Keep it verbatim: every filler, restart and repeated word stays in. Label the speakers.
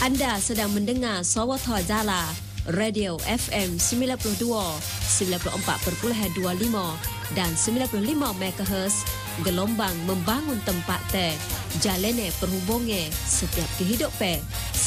Speaker 1: Anda sedang mendengar Sawatha Jala, Radio F M sembilan puluh dua, sembilan puluh empat perpuluhan dua puluh lima dan sembilan puluh lima megahertz, gelombang membangun tempat teh, jalene perhubungan setiap kehidupan.